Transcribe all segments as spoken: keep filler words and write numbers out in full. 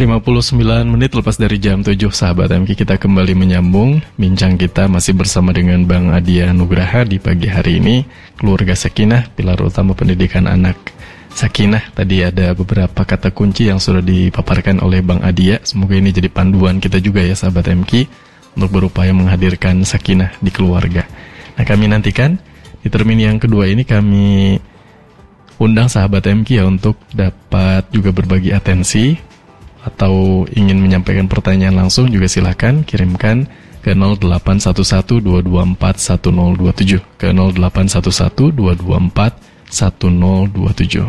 lima puluh sembilan menit lepas dari jam tujuh, sahabat M K, kita kembali menyambung bincang kita masih bersama dengan Bang Adya Nugraha di pagi hari ini. Keluarga Sakinah, pilar utama pendidikan anak. Sakinah, tadi ada beberapa kata kunci yang sudah dipaparkan oleh Bang Adya. Semoga ini jadi panduan kita juga ya, sahabat M K, untuk berupaya menghadirkan sakinah di keluarga. Nah, kami nantikan di termin yang kedua ini kami undang sahabat M K ya untuk dapat juga berbagi atensi atau ingin menyampaikan pertanyaan langsung juga silakan kirimkan ke nol delapan satu satu dua dua empat satu nol dua tujuh ke nol delapan satu satu dua dua empat satu nol dua tujuh.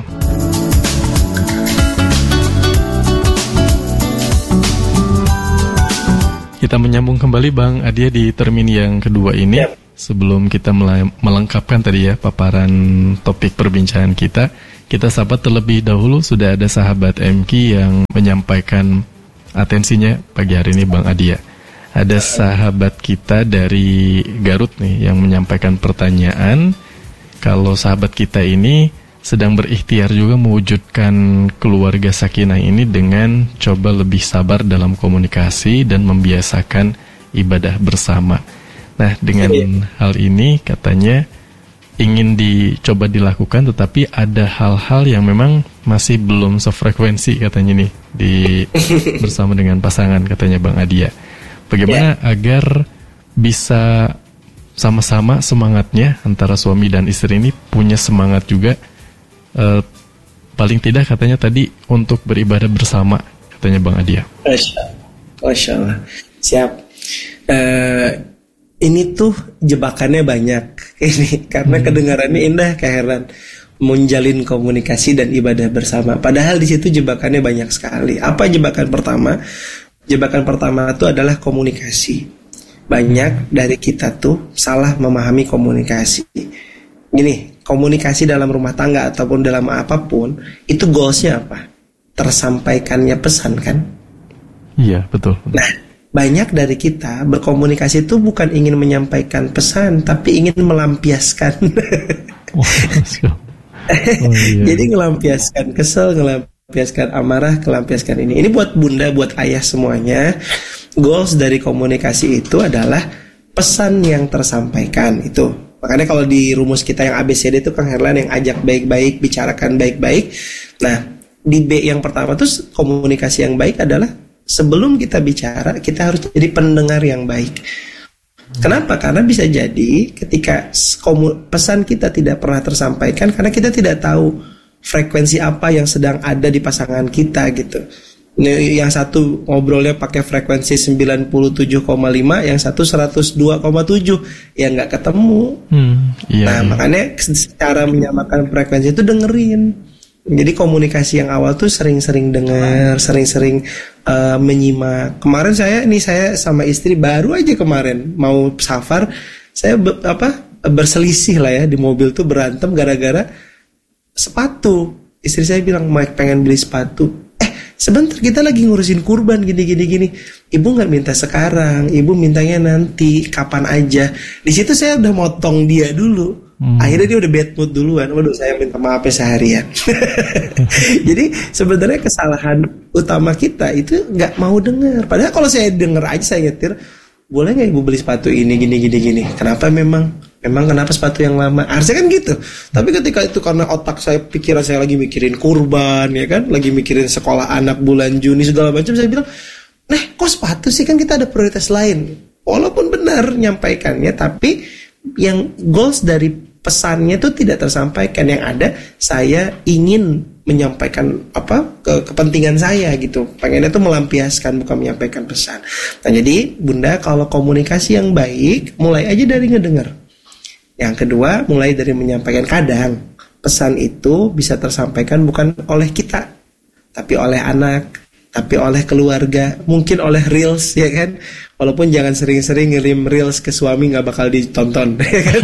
Kita menyambung kembali Bang Adya di termin yang kedua ini. Yep. Sebelum kita melengkapkan tadi ya paparan topik perbincangan kita, kita sapa terlebih dahulu sudah ada sahabat M K yang menyampaikan atensinya pagi hari ini, Bang Adya. Ada sahabat kita dari Garut nih yang menyampaikan pertanyaan. Kalau sahabat kita ini sedang berikhtiar juga mewujudkan keluarga sakinah ini dengan coba lebih sabar dalam komunikasi dan membiasakan ibadah bersama. Nah, dengan hal ini katanya ingin dicoba dilakukan, tetapi ada hal-hal yang memang masih belum sefrekuensi katanya nih di bersama dengan pasangan, katanya Bang Adya. Bagaimana yeah. agar bisa sama-sama semangatnya antara suami dan istri ini punya semangat juga, eh, paling tidak katanya tadi untuk beribadah bersama, katanya Bang Adya. Masya Allah. Siap. Uh... Ini tuh jebakannya banyak ini karena hmm. kedengarannya indah, keheran menjalin komunikasi dan ibadah bersama. Padahal di situ jebakannya banyak sekali. Apa jebakan pertama? Jebakan pertama itu adalah komunikasi. Banyak dari kita tuh salah memahami komunikasi. Gini, komunikasi dalam rumah tangga ataupun dalam apapun itu goalsnya apa? Tersampaikannya pesan kan? Iya, betul, betul. Nah, banyak dari kita berkomunikasi itu bukan ingin menyampaikan pesan, tapi ingin melampiaskan. Oh, oh, iya. Jadi ngelampiaskan kesel, ngelampiaskan amarah, ngelampiaskan ini. Ini buat bunda, buat ayah semuanya. Goals dari komunikasi itu adalah pesan yang tersampaikan itu. Makanya kalau di rumus kita yang A B C D itu Kang Herlan yang ajak baik-baik, bicarakan baik-baik. Nah, di B yang pertama tuh komunikasi yang baik adalah sebelum kita bicara, kita harus jadi pendengar yang baik. Kenapa? Karena bisa jadi ketika pesan kita tidak pernah tersampaikan karena kita tidak tahu frekuensi apa yang sedang ada di pasangan kita gitu. Yang satu ngobrolnya pakai frekuensi sembilan puluh tujuh koma lima, yang satu seratus dua koma tujuh, ya nggak ketemu. Hmm, iya, nah iya. Makanya cara menyamakan frekuensi itu dengerin. Jadi komunikasi yang awal tuh sering-sering dengar, sering-sering uh, menyimak. Kemarin saya ini saya sama istri baru aja kemarin mau safar, saya be, apa berselisih lah ya di mobil tuh, berantem gara-gara sepatu. Istri saya bilang, "Mike pengen beli sepatu." Eh, sebentar kita lagi ngurusin kurban gini-gini gini. Ibu nggak minta sekarang, ibu mintanya nanti, kapan aja. Di situ saya udah motong dia dulu. Hmm. Akhirnya dia udah bad mood duluan. Waduh, saya minta maaf ya seharian. Jadi sebenarnya kesalahan utama kita itu nggak mau dengar. Padahal kalau saya dengar aja, saya nyetir, boleh nggak ibu beli sepatu ini gini gini gini? Kenapa memang? Memang kenapa sepatu yang lama? Harusnya kan gitu. Tapi ketika itu karena otak saya, pikiran saya lagi mikirin kurban ya kan, lagi mikirin sekolah anak bulan Juni segala macam, saya bilang, nah kok sepatu sih, kan kita ada prioritas lain. Walaupun benar nyampaikannya, tapi yang goals dari pesannya itu tidak tersampaikan. Yang ada saya ingin menyampaikan apa ke kepentingan saya gitu, pengennya tuh melampiaskan bukan menyampaikan pesan. Nah jadi bunda, kalau komunikasi yang baik mulai aja dari ngedengar. Yang kedua mulai dari menyampaikan. Kadang pesan itu bisa tersampaikan bukan oleh kita, tapi oleh anak, tapi oleh keluarga, mungkin oleh reels ya kan. Walaupun jangan sering-sering ngirim reels ke suami, nggak bakal ditonton.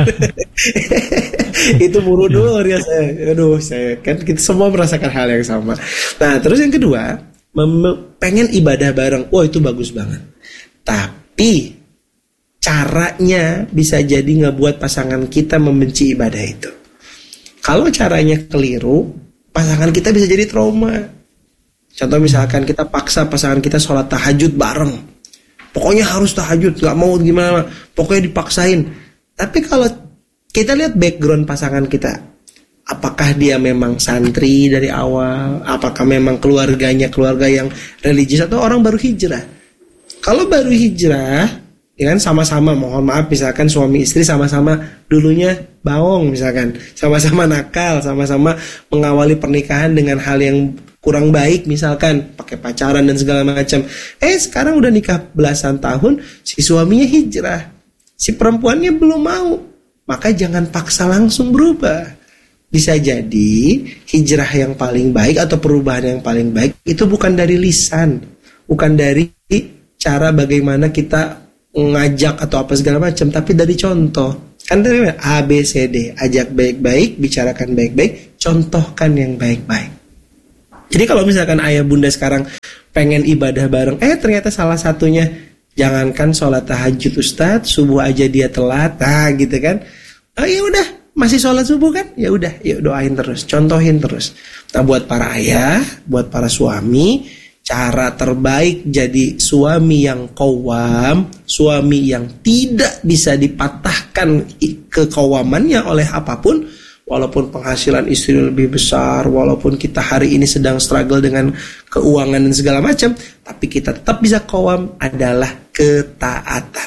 Itu buru dulu reels saya. Aduh, saya kan kita semua merasakan hal yang sama. Nah, terus yang kedua, mem- pengen ibadah bareng. Wah, itu bagus banget. Tapi caranya bisa jadi ngebuat pasangan kita membenci ibadah itu. Kalau caranya keliru, pasangan kita bisa jadi trauma. Contoh misalkan kita paksa pasangan kita sholat tahajud bareng. Pokoknya harus tahajud, gak mau gimana, pokoknya dipaksain. Tapi kalau kita lihat background pasangan kita, apakah dia memang santri dari awal, apakah memang keluarganya keluarga yang religius atau orang baru hijrah. Kalau baru hijrah, ya kan sama-sama, mohon maaf misalkan suami istri sama-sama dulunya bawong misalkan, sama-sama nakal, sama-sama mengawali pernikahan dengan hal yang kurang baik misalkan, pakai pacaran dan segala macam. Eh sekarang udah nikah belasan tahun, si suaminya hijrah, si perempuannya belum mau, maka jangan paksa langsung berubah. Bisa jadi hijrah yang paling baik atau perubahan yang paling baik itu bukan dari lisan, bukan dari cara bagaimana kita ngajak atau apa segala macam, tapi dari contoh. Kan dari A, B, C, D, ajak baik-baik, bicarakan baik-baik, contohkan yang baik-baik. Jadi kalau misalkan ayah bunda sekarang pengen ibadah bareng, eh ternyata salah satunya jangankan sholat tahajud Ustadz, subuh aja dia telat, nah gitu kan. Oh ya udah, masih sholat subuh kan? Ya udah, yuk doain terus, contohin terus. Nah buat para ayah, buat para suami, cara terbaik jadi suami yang qawwam, suami yang tidak bisa dipatahkan kekawamannya oleh apapun. Walaupun penghasilan istri lebih besar, walaupun kita hari ini sedang struggle dengan keuangan dan segala macam, tapi kita tetap bisa qawwam adalah ketaatan.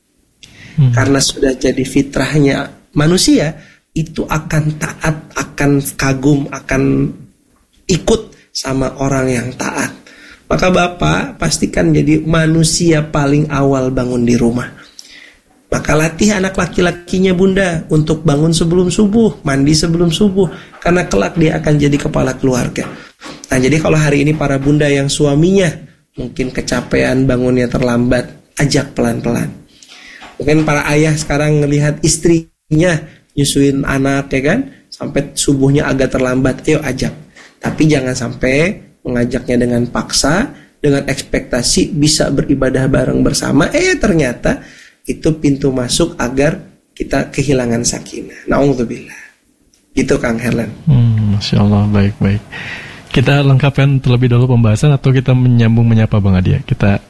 Hmm. Karena sudah jadi fitrahnya manusia, itu akan taat, akan kagum, akan ikut sama orang yang taat. Maka Bapak pastikan jadi manusia paling awal bangun di rumah. Maka latih anak laki-lakinya bunda untuk bangun sebelum subuh, mandi sebelum subuh, karena kelak dia akan jadi kepala keluarga. Nah jadi kalau hari ini para bunda yang suaminya mungkin kecapean bangunnya terlambat, ajak pelan-pelan. Mungkin para ayah sekarang ngelihat istrinya nyusuin anak ya kan, sampai subuhnya agak terlambat, ayo ajak. Tapi jangan sampai mengajaknya dengan paksa, dengan ekspektasi bisa beribadah bareng bersama, eh ternyata itu pintu masuk agar kita kehilangan sakinah. Na'udzubillah. Gitu Kang Herlan. Hmm, Masya Allah, baik-baik. Kita lengkapkan terlebih dahulu pembahasan atau kita menyambung menyapa Bang Adi? Kita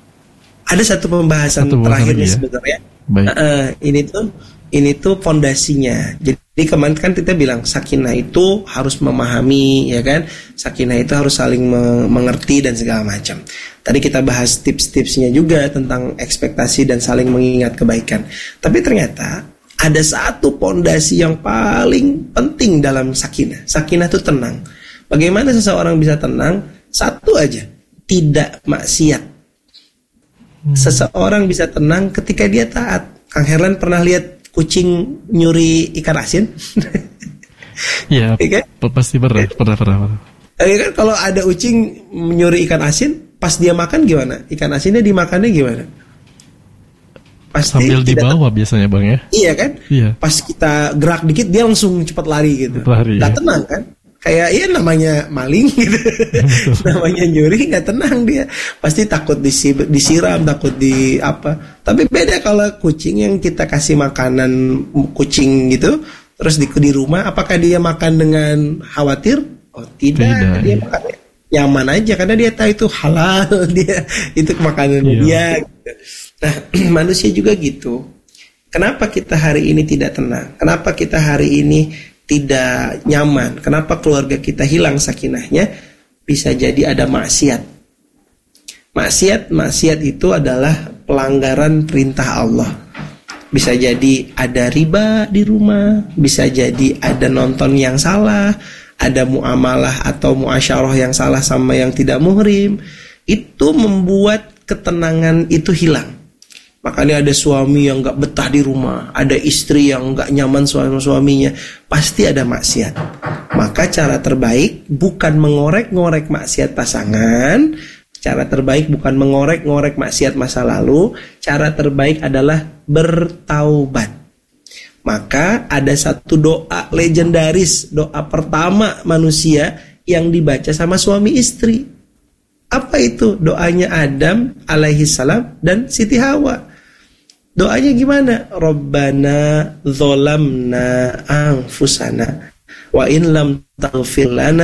ada satu pembahasan satu terakhir nih sebenarnya. Baik. Uh, ini tuh ini tuh fondasinya. Jadi kemarin kan kita bilang sakinah itu harus memahami, ya kan? Sakinah itu harus saling mengerti dan segala macam. Tadi kita bahas tips-tipsnya juga tentang ekspektasi dan saling mengingat kebaikan. Tapi ternyata ada satu fondasi yang paling penting dalam sakinah. Sakinah itu tenang. Bagaimana seseorang bisa tenang? Satu aja, tidak maksiat. Seseorang bisa tenang ketika dia taat. Kang Herlan pernah lihat kucing nyuri ikan asin? Iya, okay? Pasti pernah, pernah, pernah, pernah. Ya kan, kalau ada kucing nyuri ikan asin, pas dia makan gimana? Ikan asinnya dimakannya gimana? Pasti sambil dibawa biasanya Bang ya? Iya kan? Iya. Pas kita gerak dikit dia langsung cepat lari gitu. Lari, gak ya? Tenang kan? Kayak ya namanya maling gitu. Namanya nyuri gak tenang dia. Pasti takut disi- disiram, takut di apa. Tapi beda kalau kucing yang kita kasih makanan kucing gitu, terus di, di rumah, apakah dia makan dengan khawatir? Oh tidak, tidak dia ya. Makan nyaman aja karena dia tahu itu halal, dia itu makanan iya. dia. Gitu. Nah manusia juga gitu. Kenapa kita hari ini tidak tenang? Kenapa kita hari ini tidak nyaman? Kenapa keluarga kita hilang sakinahnya? Bisa jadi ada maksiat. Maksiat, maksiat itu adalah pelanggaran perintah Allah. Bisa jadi ada riba di rumah, bisa jadi ada nonton yang salah, ada muamalah atau muasyarah yang salah sama yang tidak muhrim. Itu membuat ketenangan itu hilang. Makanya ada suami yang gak betah di rumah, ada istri yang gak nyaman suami-suaminya, pasti ada maksiat. Maka cara terbaik bukan mengorek-ngorek maksiat pasangan, cara terbaik bukan mengorek-ngorek maksiat masa lalu, cara terbaik adalah bertaubat. Maka ada satu doa legendaris, doa pertama manusia yang dibaca sama suami istri. Apa itu? Doanya Adam alaihissalam dan Siti Hawa. Doanya gimana? Rabbana dzolamna anfusana wa in lam taghfir lana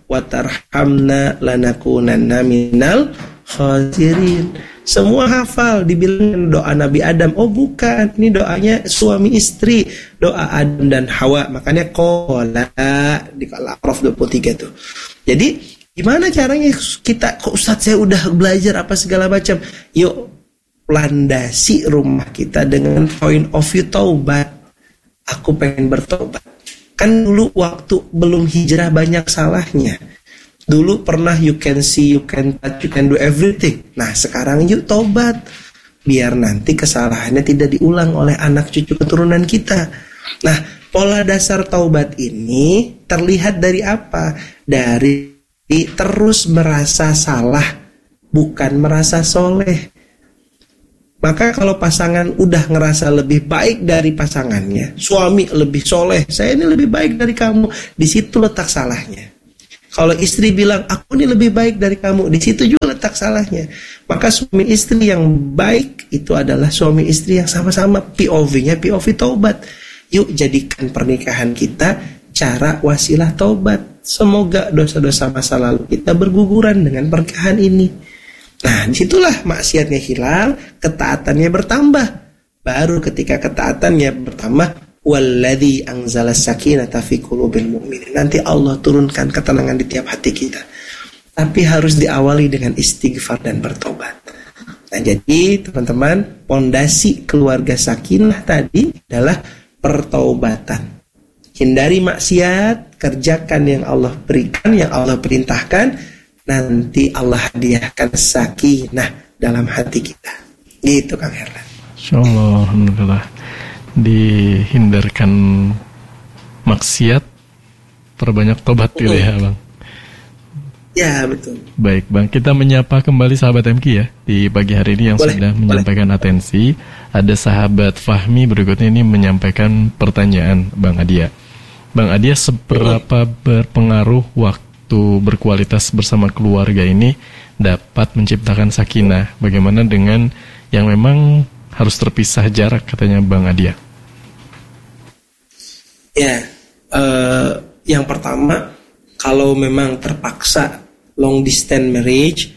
wa tarhamna lanakunanna minal khasirin. Semua hafal, dibilang doa Nabi Adam. Oh bukan, ini doanya suami istri, doa Adam dan Hawa. Makanya qala di Al-A'raf dua puluh tiga tuh. Jadi gimana caranya kita, kok Ustaz saya udah belajar apa segala macam. Yuk landasi rumah kita dengan point of view taubat. Aku pengen bertobat. Kan dulu waktu belum hijrah banyak salahnya. Dulu pernah you can see, you can touch, you can do everything. Nah sekarang yuk tobat, biar nanti kesalahannya tidak diulang oleh anak cucu keturunan kita. Nah pola dasar taubat ini terlihat dari apa? Dari terus merasa salah, bukan merasa soleh. Maka kalau pasangan udah ngerasa lebih baik dari pasangannya, suami lebih soleh, saya ini lebih baik dari kamu, di situ letak salahnya. Kalau istri bilang, aku ini lebih baik dari kamu, di situ juga letak salahnya. Maka suami istri yang baik itu adalah suami istri yang sama-sama P O V-nya P O V taubat. Yuk jadikan pernikahan kita cara wasilah taubat. Semoga dosa-dosa masa lalu kita berguguran dengan pernikahan ini. Nah disitulah maksiatnya hilang, ketaatannya bertambah. Baru ketika ketaatannya bertambah, walladzi anzala sakinata fi qulubil mu'minin, nanti Allah turunkan ketenangan di tiap hati kita. Tapi harus diawali dengan istighfar dan bertobat. Nah jadi teman-teman, pondasi keluarga sakinah tadi adalah pertaubatan. Hindari maksiat, kerjakan yang Allah berikan, yang Allah perintahkan, nanti Allah hadiahkan sakinah dalam hati kita. Gitu Kang Herlan. Insyaallah, alhamdulillah. Dihindarkan maksiat, perbanyak tobat gitu ya Bang. Ya betul. Baik Bang, kita menyapa kembali sahabat M K ya di pagi hari ini yang boleh, sudah menyampaikan boleh. Atensi. Ada sahabat Fahmi berikutnya ini menyampaikan pertanyaan Bang Adia. Bang Adia, seberapa berpengaruh waktu berkualitas bersama keluarga ini dapat menciptakan sakinah? Bagaimana dengan yang memang harus terpisah jarak, katanya Bang Adia? Ya, uh, yang pertama, kalau memang terpaksa long distance marriage,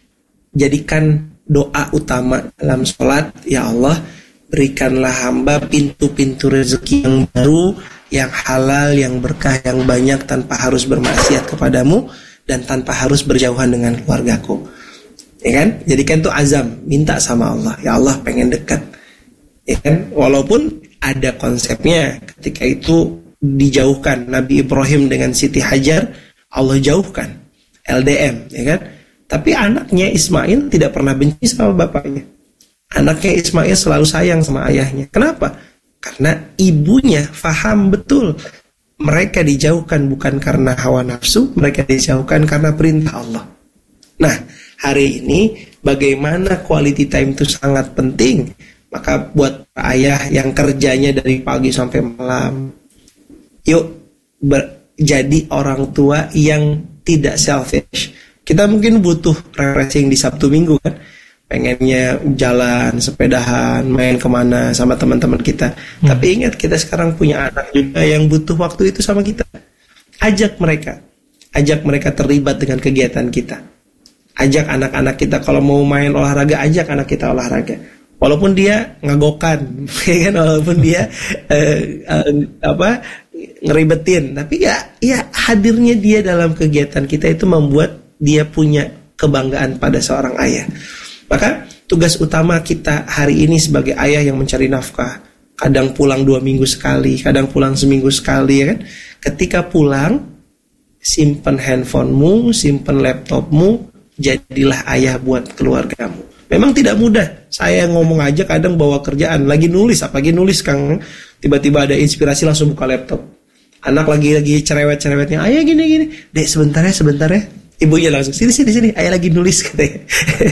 jadikan doa utama dalam sholat, ya Allah, berikanlah hamba pintu-pintu rezeki yang baru, yang halal, yang berkah, yang banyak, tanpa harus bermaksiat kepadamu, dan tanpa harus berjauhan dengan keluargaku. Ya kan? Jadikan itu azam, minta sama Allah, ya Allah pengen dekat. Ya kan? Walaupun ada konsepnya, ketika itu dijauhkan Nabi Ibrahim dengan Siti Hajar, Allah jauhkan L D M, ya kan? Tapi anaknya Ismail tidak pernah benci sama bapaknya. Anaknya Ismail selalu sayang sama ayahnya. Kenapa? Karena ibunya faham betul mereka dijauhkan bukan karena hawa nafsu, mereka dijauhkan karena perintah Allah. Nah, hari ini bagaimana quality time itu sangat penting. Maka buat ayah yang kerjanya dari pagi sampai malam, yuk ber, jadi orang tua yang tidak selfish. Kita mungkin butuh refreshing di Sabtu Minggu kan, pengennya jalan, sepedahan, main kemana sama teman-teman kita. hmm. Tapi ingat, kita sekarang punya anak juga yang butuh waktu itu sama kita. Ajak mereka, ajak mereka terlibat dengan kegiatan kita. Ajak anak-anak kita, kalau mau main olahraga, ajak anak kita olahraga. Walaupun dia ngagokan, ya kan, walaupun dia uh, uh, apa ngeribetin, tapi ya, ya hadirnya dia dalam kegiatan kita itu membuat dia punya kebanggaan pada seorang ayah. Maka tugas utama kita hari ini sebagai ayah yang mencari nafkah, kadang pulang dua minggu sekali, kadang pulang seminggu sekali, ya kan? Ketika pulang, simpen handphonemu, simpen laptopmu, jadilah ayah buat keluargamu. Memang tidak mudah. Saya ngomong aja kadang bawa kerjaan, lagi nulis, apalagi nulis Kang, tiba-tiba ada inspirasi langsung buka laptop. Anak lagi-lagi cerewet-cerewetnya, ayah gini-gini, dek sebentar ya, sebentar ya. Ibunya langsung, sini sini sini, ayah lagi nulis katanya.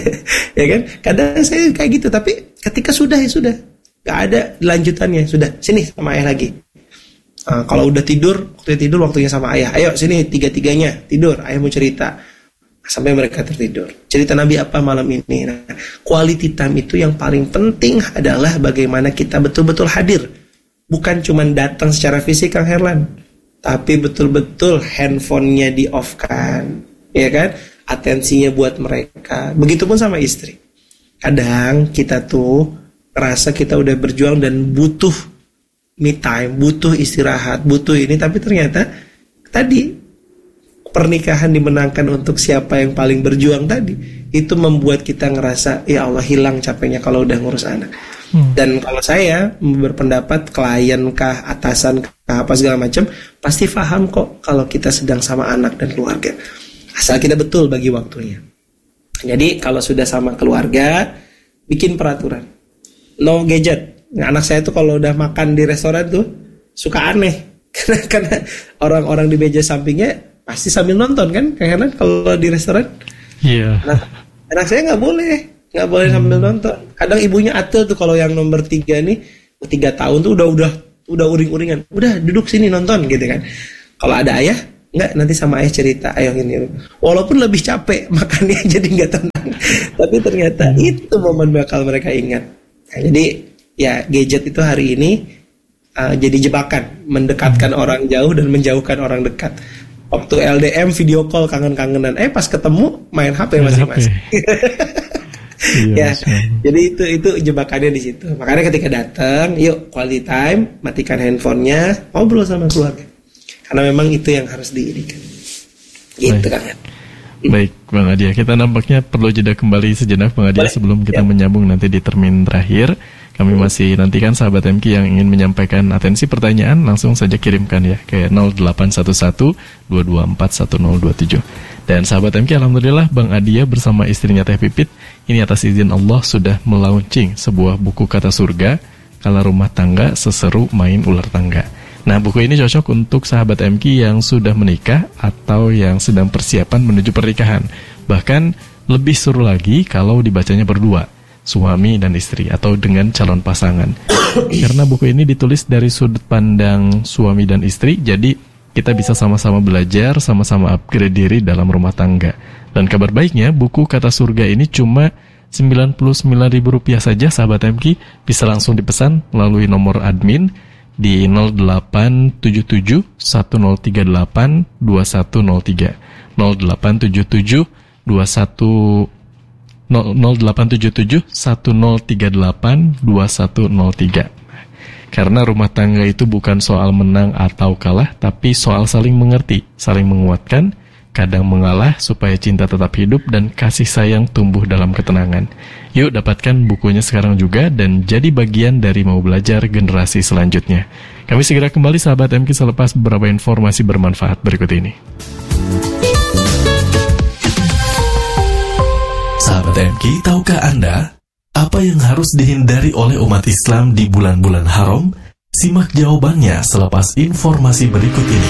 Ya kan? Kadang saya kayak gitu, tapi ketika sudah ya sudah, gak ada lanjutannya, sudah sini sama ayah lagi. Nah, kalau udah tidur, waktunya tidur, waktunya sama ayah. Ayo sini tiga-tiganya tidur, ayah mau cerita. Sampai mereka tertidur. Cerita Nabi apa malam ini? Nah, quality time itu yang paling penting adalah bagaimana kita betul-betul hadir. Bukan cuma datang secara fisik Kang Herlan, tapi betul-betul handphonenya di off kan, ya kan, atensinya buat mereka. Begitupun sama istri. Kadang kita tuh rasa kita udah berjuang dan butuh me time, butuh istirahat, butuh ini, tapi ternyata tadi pernikahan dimenangkan untuk siapa yang paling berjuang tadi, itu membuat kita ngerasa ya Allah hilang capeknya kalau udah ngurus anak. hmm. Dan kalau saya berpendapat klien kah, atasan kah, apa segala macam, pasti paham kok kalau kita sedang sama anak dan keluarga, asal kita betul bagi waktunya. Jadi kalau sudah sama keluarga, bikin peraturan no gadget. Nah, anak saya tuh kalau udah makan di restoran tuh suka aneh karena, karena orang-orang di meja sampingnya pasti sambil nonton kan, karena kalau di restoran. Iya. Yeah. Nah, anak saya nggak boleh, nggak boleh hmm. sambil nonton. Kadang ibunya atel tuh kalau yang nomor tiga nih, tiga tahun tuh udah udah udah uring-uringan, udah duduk sini nonton gitu kan. Kalau ada ayah, nggak, nanti sama ayah cerita, ayo ini. Walaupun lebih capek makannya jadi nggak tenang, tapi ternyata hmm. itu momen bakal mereka ingat. Nah, jadi ya gadget itu hari ini uh, jadi jebakan, mendekatkan hmm. orang jauh dan menjauhkan orang dekat. Waktu L D M video call kangen-kangenan, eh pas ketemu main H P masing-masing. Ya, jadi itu itu jebakannya di situ. Makanya ketika datang, yuk quality time, matikan handphonenya, ngobrol sama keluarga. Karena memang itu yang harus diirikan. Gitu kan. Baik, Bang Adia, kita nampaknya perlu jeda kembali sejenak, Bang Adia, sebelum kita ya. menyambung nanti di termin terakhir. Kami masih nantikan sahabat M K yang ingin menyampaikan atensi pertanyaan, langsung saja kirimkan ya ke nol delapan satu satu dua dua empat satu nol dua tujuh. Dan sahabat M K, alhamdulillah Bang Adia bersama istrinya Teh Pipit ini atas izin Allah sudah melaunching sebuah buku kata surga, Kala Rumah Tangga Seseru Main Ular Tangga. Nah, buku ini cocok untuk sahabat M K yang sudah menikah atau yang sedang persiapan menuju pernikahan. Bahkan lebih seru lagi kalau dibacanya berdua, suami dan istri atau dengan calon pasangan. Karena buku ini ditulis dari sudut pandang suami dan istri, jadi kita bisa sama-sama belajar, sama-sama upgrade diri dalam rumah tangga. Dan kabar baiknya, buku Kata Surga ini cuma sembilan puluh sembilan ribu rupiah saja, sahabat M K. Bisa langsung dipesan melalui nomor admin di nol delapan tujuh tujuh satu nol tiga delapan dua satu nol tiga nol delapan tujuh tujuh dua satu nol delapan tujuh tujuh satu nol tiga delapan dua satu nol tiga. Karena rumah tangga itu bukan soal menang atau kalah, tapi soal saling mengerti, saling menguatkan, kadang mengalah supaya cinta tetap hidup dan kasih sayang tumbuh dalam ketenangan. Yuk dapatkan bukunya sekarang juga dan jadi bagian dari Mau Belajar generasi selanjutnya. Kami segera kembali sahabat M K selepas beberapa informasi bermanfaat berikut ini. Sahabat M K, tahukah Anda apa yang harus dihindari oleh umat Islam di bulan-bulan haram? Simak jawabannya selepas informasi berikut ini.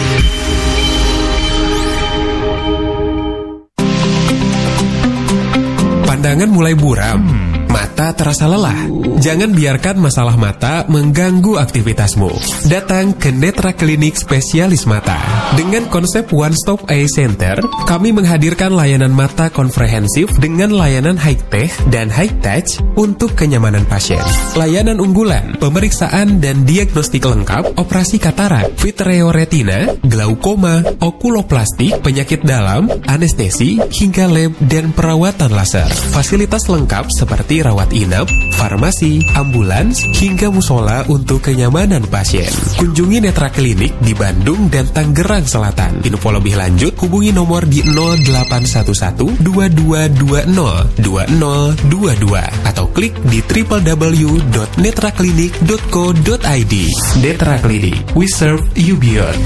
Pandangan mulai buram, mata terasa lelah. Jangan biarkan masalah mata mengganggu aktivitasmu. Datang ke Netra Klinik Spesialis Mata. Dengan konsep One Stop Eye Center, kami menghadirkan layanan mata komprehensif dengan layanan high-tech dan high-touch untuk kenyamanan pasien. Layanan unggulan, pemeriksaan dan diagnostik lengkap, operasi katarak, vitreoretina, glaukoma, okuloplastik, penyakit dalam, anestesi, hingga lab dan perawatan laser. Fasilitas lengkap seperti rawat inap, farmasi, ambulans, hingga musola untuk kenyamanan pasien. Kunjungi Netra Klinik di Bandung dan Tangerang Selatan. Info lebih lanjut hubungi nomor di nol delapan satu satu dua dua dua nol dua nol dua dua atau klik di w w w dot netra klinik dot co dot i d. Netra Klinik, we serve you beyond.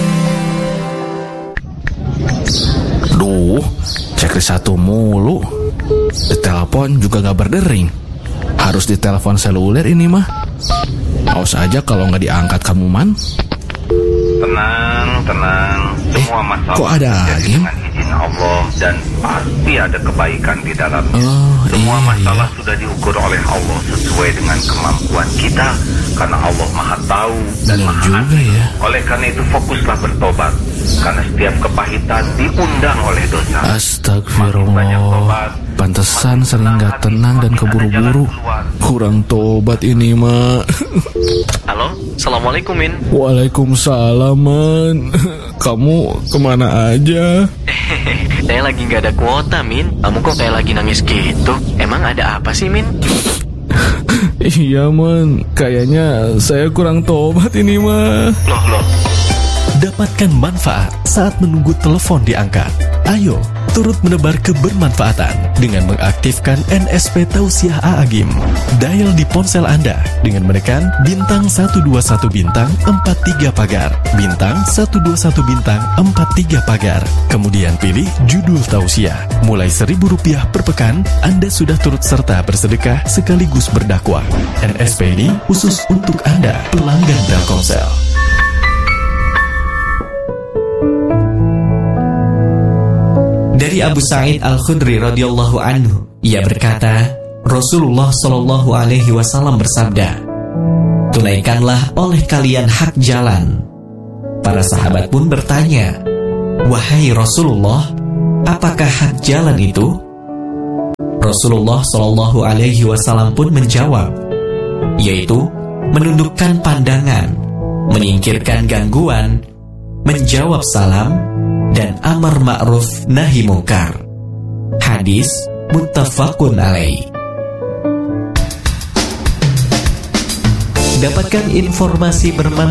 Duh, checklist satu mulu. Ditelepon juga gak berdering. Harus ditelepon seluler ini mah. Awas aja kalau gak diangkat kamu man. Tenang, tenang. Semua masalah kok ada lagi? Dengan izin Allah dan pasti ada kebaikan di dalamnya. Oh, Semua iya, masalah iya. sudah diukur oleh Allah sesuai dengan kemampuan kita, karena Allah Maha Tahu dan Benar Maha juga Adil. ya. Oleh karena itu fokuslah bertobat, karena setiap kepahitan diundang oleh dosa. Astagfirullah. Pantesan sering gak tenang dan keburu-buru. Kurang tobat ini mah. Halo? Assalamualaikum, Min. Waalaikumsalam, Man. Kamu kemana aja? Saya lagi nggak ada kuota, Min. Kamu kok kayak lagi nangis gitu? Emang ada apa sih, Min? Iya, Man. Kayaknya saya kurang tobat ini, mah. Loh, loh. Dapatkan manfaat saat menunggu telepon diangkat. Ayo, turut menebar kebermanfaatan dengan mengaktifkan N S P Tausiah A A G I M. Dial di ponsel Anda dengan menekan bintang satu dua satu bintang empat tiga pagar, bintang satu dua satu bintang empat tiga pagar. Kemudian pilih judul tausiah. Mulai seribu rupiah per pekan, Anda sudah turut serta bersedekah sekaligus berdakwah. N S P ini khusus untuk Anda, pelanggan Telkomsel. Dari Abu Sa'id Al-Khudri radhiyallahu anhu, ia berkata, Rasulullah shallallahu alaihi wasallam bersabda, tunaikanlah oleh kalian hak jalan. Para sahabat pun bertanya, wahai Rasulullah, apakah hak jalan itu? Rasulullah shallallahu alaihi wasallam pun menjawab, yaitu menundukkan pandangan, menyingkirkan gangguan, menjawab salam, dan amar ma'ruf nahi mungkar. Hadis muttafaqun alaih. Dapatkan informasi bermanfaat